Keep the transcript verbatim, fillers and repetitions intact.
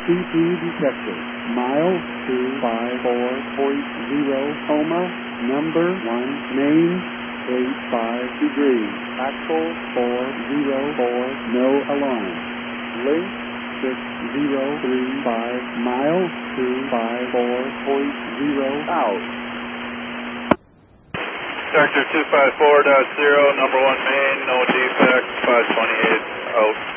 C P detected. Miles two five four point zero, Coma, number one, main, eight five degrees. Axle four zero four, no alarm. Link six zero three five, miles two five four point zero, out. Sector two five four point zero, number one main, no defects, five twenty-eight, out.